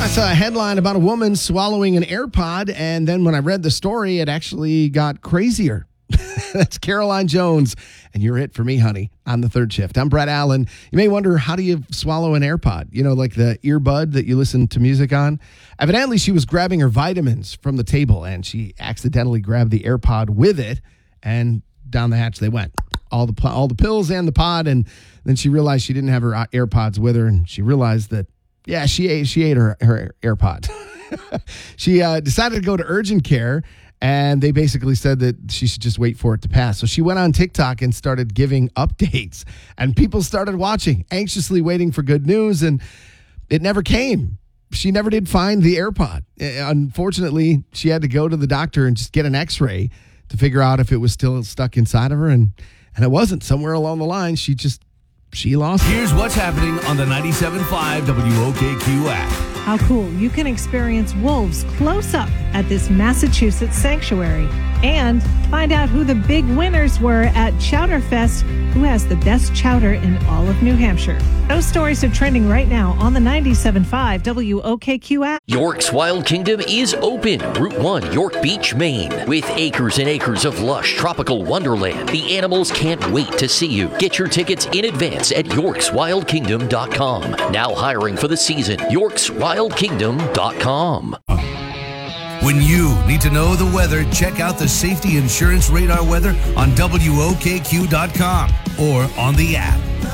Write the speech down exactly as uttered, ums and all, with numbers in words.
That's a headline about a woman swallowing an AirPod, and then when I read the story, it actually got crazier. That's Caroline Jones, and you're it for me, honey, on the third shift. I'm Brett Allen. You may wonder, how do you swallow an AirPod? You know, like the earbud that you listen to music on? Evidently, she was grabbing her vitamins from the table, and she accidentally grabbed the AirPod with it, and down the hatch they went. All the all the pills and the pod, and then she realized she didn't have her AirPods with her, and she realized that, yeah, she ate she ate her, her AirPod. She uh, decided to go to urgent care, and they basically said that she should just wait for it to pass. So she went on TikTok and started giving updates, and people started watching, anxiously waiting for good news, and it never came. She never did find the AirPod. Unfortunately, she had to go to the doctor and just get an x-ray to figure out if it was still stuck inside of her, and, and it wasn't. Somewhere along the line, she just, she lost it. Here's what's happening on the ninety-seven point five W O K Q app. How cool. You can experience wolves close up at this Massachusetts sanctuary and find out who the big winners were at Chowderfest, who has the best chowder in all of New Hampshire. Those stories are trending right now on the ninety-seven point five W O K Q app. York's Wild Kingdom is open. Route one, York Beach, Maine. With acres and acres of lush tropical wonderland, the animals can't wait to see you. Get your tickets in advance at yorks wild kingdom dot com. Now hiring for the season. yorks wild kingdom dot com. When you need to know the weather, check out the Safety Insurance Radar weather on W O K Q dot com or on the app.